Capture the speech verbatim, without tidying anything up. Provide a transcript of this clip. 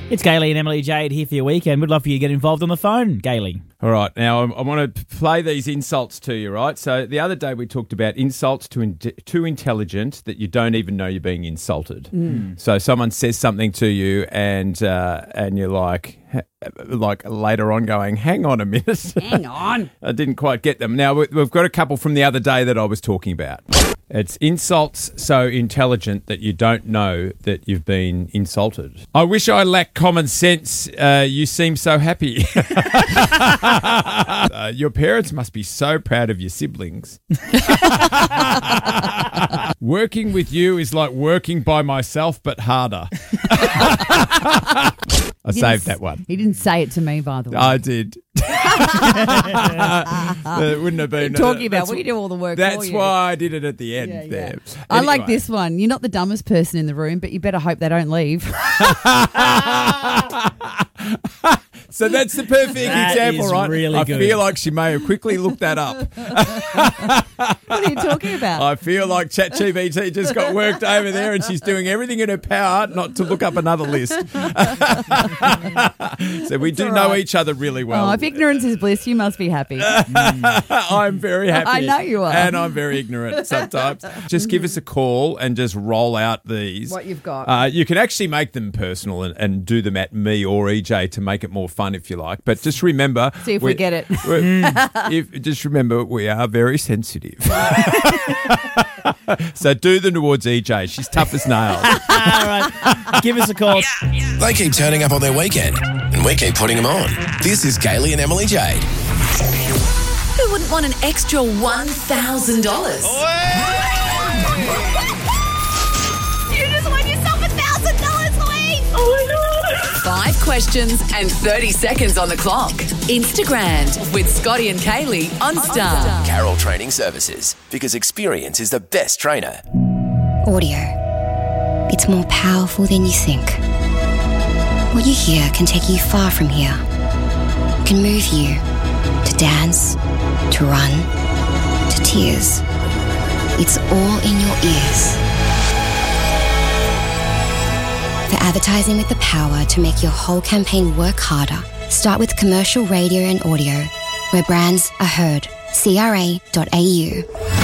It's Gailey and Emily Jade here for your weekend. We'd love for you to get involved on the phone, Gailey. All right, now I, I want to play these insults to you, right? So the other day we talked about insults to in, too intelligent that you don't even know you're being insulted. Mm. So someone says something to you and uh, and you're like, like later on going, hang on a minute. Hang on. I didn't quite get them. Now we, we've got a couple from the other day that I was talking about. It's insults so intelligent that you don't know that you've been insulted. I wish I lacked common sense. Uh, you seem so happy. uh, your parents must be so proud of your siblings. Working with you is like working by myself, but harder. I saved that one. He didn't say it to me, by the way. I did. It wouldn't have been. Talking uh, about we do all the work. That's for you. why I did it at the end Yeah, yeah. there. I Anyway. like this one. You're not the dumbest person in the room, but you better hope they don't leave. So that's the perfect That example, is right? really I good. feel like she may have quickly looked that up. What are you talking about? I feel like ChatGPT just got worked over there and she's doing everything in her power not to look up another list. So we do all know right. each other really well. Oh, if ignorance is bliss, you must be happy. I'm very happy. I know you are. And I'm very ignorant sometimes. Just give us a call and just roll out these. What you've got. Uh, you can actually make them personal and, and do them at me or E J to make it more fun if you like. But just remember. See if we get it. if, just remember, we are very sensitive. So do them towards E J. She's tough as nails. All right. Give us a call. They keep turning up on their weekend, and we keep putting them on. This is Gailey and Emily Jade. Who wouldn't want an extra one thousand dollars? You just won yourself one thousand dollars, Louise! Oh my God! Five questions and thirty seconds on the clock. Instagram with Scotty and Kaylee on Star. Carroll Training Services, because experience is the best trainer. Audio. It's more powerful than you think. What you hear can take you far from here. It can move you to dance, to run, to tears. It's all in your ears. For advertising with the power to make your whole campaign work harder, start with commercial radio and audio, where brands are heard. C R A dot A U.